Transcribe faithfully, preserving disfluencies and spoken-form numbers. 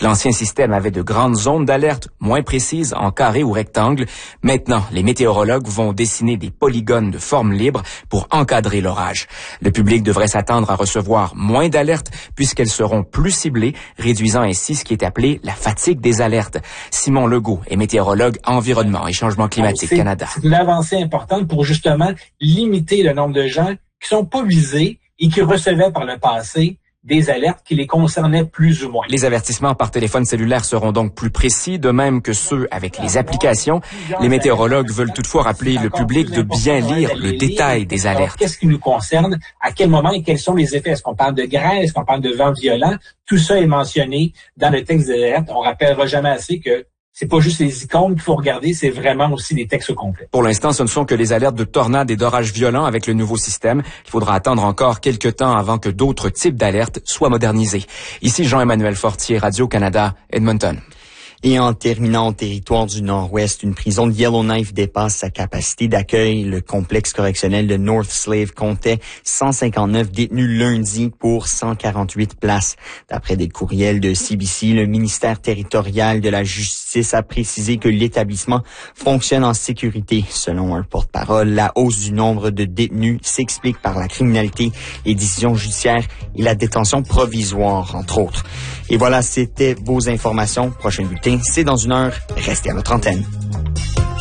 L'ancien système avait de grandes zones d'alerte, moins précises, en carré ou rectangle. Maintenant, les météorologues vont dessiner des polygones de forme libre pour encadrer l'orage. Le public devrait s'attendre à recevoir moins d'alertes puisqu'elles seront plus ciblées, réduisant ainsi ce qui est appelé la fatigue des alertes. Simon Legault est météorologue environnement et changement climatique c'est, Canada. C'est une avancée importante pour justement limiter le nombre de gens qui sont pas visés et qui recevaient par le passé des alertes qui les concernaient plus ou moins. Les avertissements par téléphone cellulaire seront donc plus précis, de même que ceux avec les applications. Les météorologues veulent toutefois rappeler le public de bien lire le détail des alertes. Qu'est-ce qui nous concerne, à quel moment et quels sont les effets? Est-ce qu'on parle de grêle? Est-ce qu'on parle de vent violent? Tout ça est mentionné dans le texte des alertes. On rappellera jamais assez que c'est pas juste les icônes qu'il faut regarder, c'est vraiment aussi des textes complets. Pour l'instant, ce ne sont que les alertes de tornades et d'orages violents avec le nouveau système. Il faudra attendre encore quelques temps avant que d'autres types d'alertes soient modernisés. Ici Jean-Emmanuel Fortier, Radio-Canada, Edmonton. Et en terminant au territoire du Nord-Ouest, une prison de Yellowknife dépasse sa capacité d'accueil. Le complexe correctionnel de North Slave comptait cent cinquante-neuf détenus lundi pour cent quarante-huit places. D'après des courriels de C B C, le ministère territorial de la Justice a précisé que l'établissement fonctionne en sécurité. Selon un porte-parole, la hausse du nombre de détenus s'explique par la criminalité, les décisions judiciaires et la détention provisoire, entre autres. Et voilà, c'était vos informations. Prochain bulletin, c'est dans une heure. Restez à notre antenne.